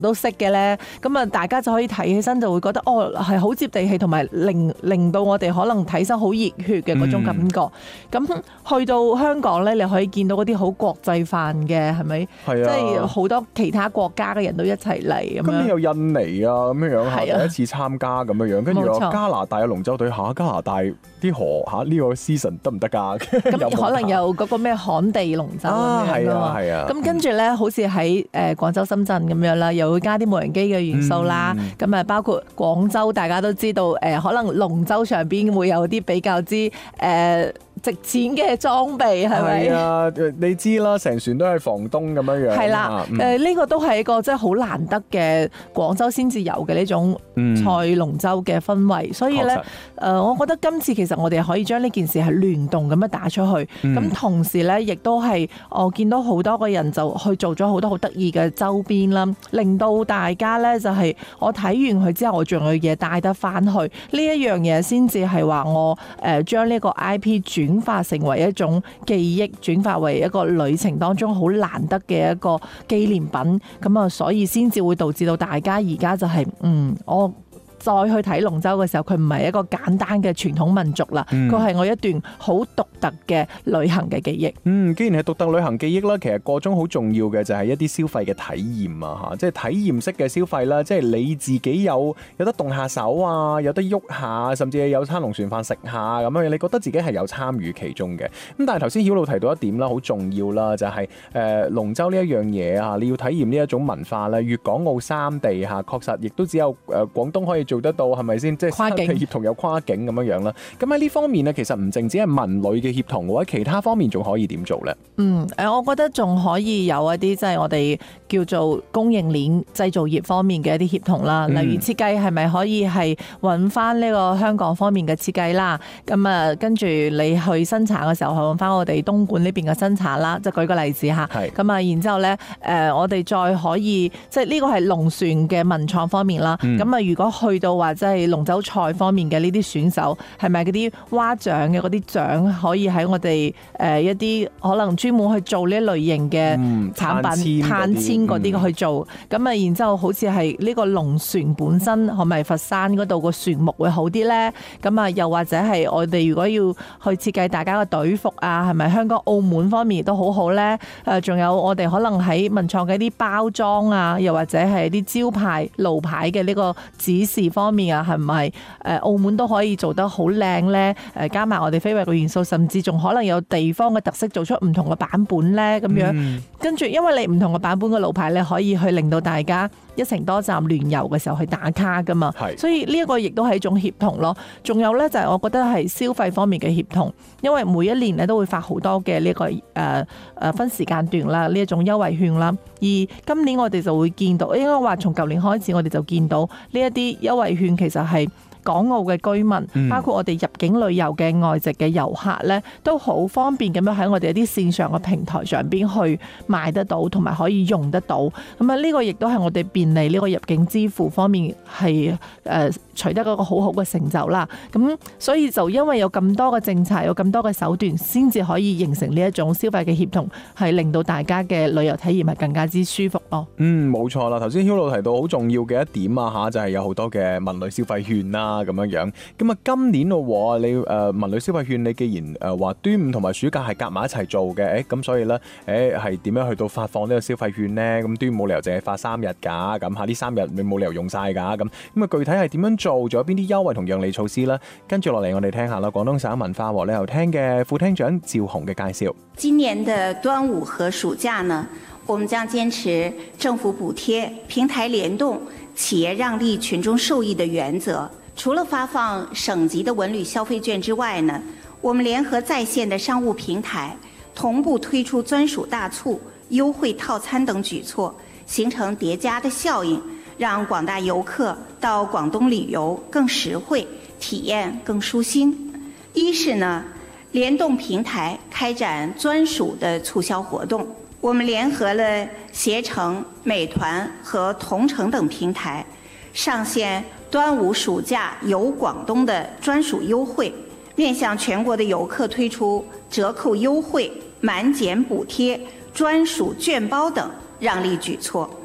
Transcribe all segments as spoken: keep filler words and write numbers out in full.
都識嘅咧，咁啊大家就可以睇起身就會覺得哦係好接地氣，同埋令令到我哋可能睇身好熱血嘅嗰種感覺。咁、嗯、去到香港咧，你可以見到嗰啲好國際化嘅，係咪？係啊，即係好多其他國家嘅人都一齊嚟咁樣。咁有印尼啊咁樣樣嚇，第一次參加咁樣樣，跟住有加拿大嘅龍舟隊嚇，加拿大啲河嚇呢個 season 得唔得㗎？ 咁可能有嗰個咩旱地龍舟咁樣㗎嘛。係啊，咁跟住咧，好似喺誒廣州、深圳咁樣啦，又會加啲無人機嘅元素啦。咁啊、嗯，包括廣州，大家都知道誒、呃，可能龍舟上邊會有啲比較之誒。呃值錢嘅裝備係咪？係啊， 你知啦，成船都係防冬咁樣樣。 係啦，誒呢、嗯呃這個都係一個真係好難得嘅廣州先至有嘅呢種賽龍舟嘅氛圍，嗯、所以咧誒、呃，我覺得今次其實我哋可以將呢件事係聯動咁樣打出去，咁、嗯、同時咧亦都係我見到好多個人就去做咗好多好得意嘅周邊啦，令到大家咧就係、是、我睇完佢之後，我仲有嘢帶得翻去，呢一樣嘢先至係話我誒將呢個 I P 轉轉化成為一種記憶，轉化為一個旅程當中好難得嘅一個紀念品，咁啊，所以先至會導致到大家而家就係、是，嗯，我再去睇龍舟嘅時候，佢唔係一個簡單嘅傳統民族啦，佢係、嗯、我一段好獨特嘅旅行嘅記憶。 嗯，既然係獨特旅行記憶啦，其實個中好重要嘅就係一啲消費嘅體驗啊，嚇，即係體驗式嘅消費啦，即係你自己有有得動下手啊，有得喐下，甚至係有餐龍船飯食下咁樣，你覺得自己係有參與其中嘅。咁但係頭先曉露提到一點啦，好重要啦，就係、是、誒、呃、龍舟呢一樣嘢啊，你要體驗呢一種文化咧，粵港澳三地嚇，確實亦都只有誒廣東可以做得到，係咪先？即係跨境協同有跨境咁樣樣啦。咁喺呢方面咧，其實唔淨止係文旅嘅協同，或者其他方面仲可以點做咧？ 嗯，誒，我覺得仲可以有一啲即係我哋叫做供應鏈製造業方面嘅一啲協同啦。例如設計係咪可以係揾翻呢個香港方面嘅設計啦？咁啊，跟住你去生產嘅時候，係揾翻我哋東莞呢邊嘅生產啦。就舉個例子嚇。係。咁啊，然之後咧，誒，我哋再可以即係呢個係龍船嘅文創方面啦。咁啊、嗯，如果去到話即係龍舟賽方面嘅呢啲選手，係咪嗰啲蛙獎嘅嗰啲獎可以喺我哋誒一啲可能專門去做呢類型嘅產品碳纖嗰啲去做？咁啊、嗯，然之後好似係呢個龍船本身，係咪佛山嗰度個船木會好啲咧？咁啊，又或者係我哋如果要去設計大家嘅隊服啊，係咪香港、澳門方面亦都好好咧？誒，仲有我哋可能喺文創嘅一啲包裝啊，又或者係啲招牌路牌嘅呢個指示方面啊，係唔係誒澳門都可以做得好靚咧？誒，加埋我哋非遺嘅元素，甚至仲可能有地方嘅特色，做出唔同嘅版本咧，咁樣。嗯、跟住，因為你唔同嘅版本嘅路牌，你可以去令到大家一程多站聯遊嘅時候去打卡噶嘛。係。所以呢一個亦都係一種協同咯。仲有咧就係我覺得係消費方面嘅協同，因為每一年咧都會發好多嘅呢個誒誒分時間段啦，呢一種優惠券啦。而今年我哋就會見到，應該話從舊年開始，我哋就見到呢一啲優惠券其實係港澳嘅居民，包括我哋入境旅遊嘅外籍嘅遊客咧，都好方便咁樣喺我哋一啲線上嘅平台上邊去買得到，同埋可以用得到。咁啊，呢個亦都係我哋便利呢個入境支付方面係誒取得一個好好嘅成就啦。咁所以就因為有咁多嘅政策，有咁多嘅手段，先至可以形成呢一種消費嘅協同，係令到大家嘅旅遊體驗係更加之舒服咯。 嗯，冇錯啦。頭先曉露提到好重要嘅一點啊嚇，就係有好多嘅文旅消費券啦。咁樣樣，咁啊今年咯，你誒文旅消費券，你既然誒話端午同埋暑假係夾埋一齊做嘅，誒咁所以咧，誒係點樣去到發放呢個消費券咧？咁端午冇理由淨係發三日㗎，咁嚇呢三日你冇理由用晒㗎，咁咁啊具體係點樣做？仲有邊啲優惠同讓利措施咧？跟住落嚟我哋聽下啦，廣東省文化和旅遊廳嘅副廳長趙紅嘅介紹。 今年的端午和暑假呢，我們將堅持政府補貼、平台聯動、企業讓利、群眾受益的原則。除了發放省級的文旅消費券之外呢，我們聯合在線的商務平台，同步推出專屬大促、優惠套餐等舉措，形成疊加的效應，讓廣大遊客到廣東旅遊更實惠，體驗更舒心。一是呢，聯動平台開展專屬的促銷活動，我們聯合了攜程、美團和同程等平台，上線端午暑假遊廣東的專屬優惠，面向全國的遊客推出折扣優惠、滿減補貼、專屬券包等讓利舉措，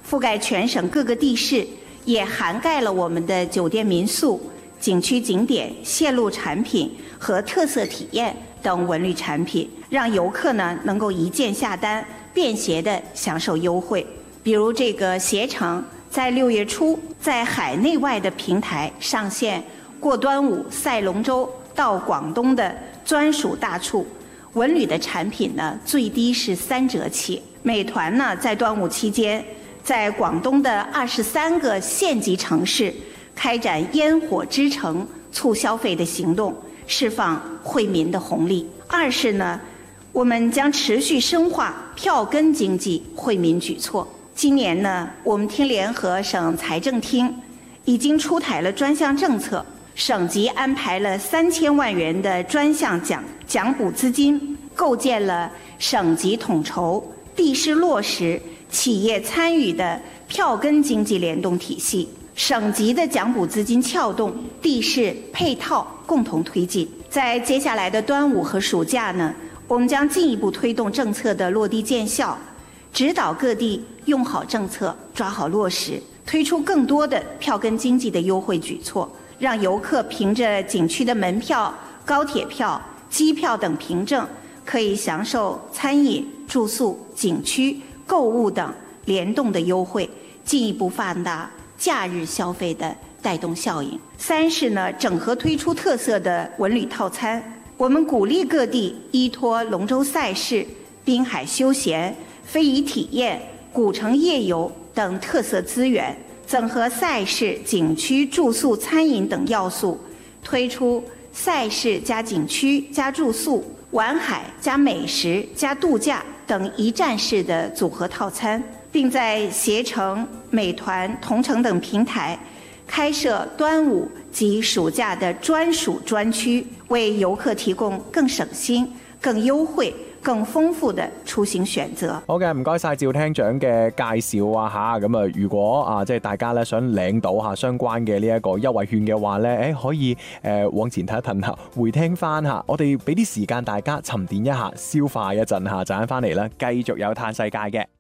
覆蓋全省各個地市，也涵蓋了我們的酒店民宿、景區景點、線路產品和特色體驗等文旅產品，讓遊客呢能夠一鍵下單，便攜地享受優惠。比如這個攜程在六月初在海內外的平台上線過端午賽龍舟到廣東的專屬大促，文旅的產品呢最低是三折起。美團呢在端午期間在廣東的二十三個縣級城市開展煙火之城促消費的行動，釋放惠民的紅利。二是呢，我們將持續深化票根經濟惠民舉措。今年呢，我們聽聯合省財政廳已經出台了專項政策，省級安排了三千萬元的專項獎獎補資金，構建了省級統籌、地市落實、企業參與的票根經濟聯動體系，省級的獎補資金撬動，地市配套共同推進。在接下來的端午和暑假呢，我們將進一步推動政策的落地見效，指導各地用好政策，抓好落實，推出更多的票根經濟的優惠舉措，讓遊客憑着景區的門票、高鐵票、機票等憑證，可以享受餐飲、住宿、景區、購物等聯動的優惠，進一步放大假日消費的帶動效應。三是呢，整合推出特色的文旅套餐，我們鼓勵各地依託龍舟賽事、濱海休閒、非遺體驗、古城夜遊等特色資源，整合賽事、景區、住宿、餐飲等要素，推出賽事加景區加住宿、玩海加美食加度假等一站式的組合套餐，並在攜程、美團、同程等平台開設端午及暑假的專屬專區，為遊客提供更省心、更優惠、更豐富的出行選擇。 好嘅，唔該晒趙廳長嘅介紹啊吓，咁啊如果啊即係大家咧想領到吓相關嘅呢一個優惠券嘅話咧，誒可以誒、呃、往前睇一睇下，回聽翻吓，我哋俾啲時間大家沉澱一下，消化一陣吓，陣間翻嚟啦，繼續有嘆世界嘅。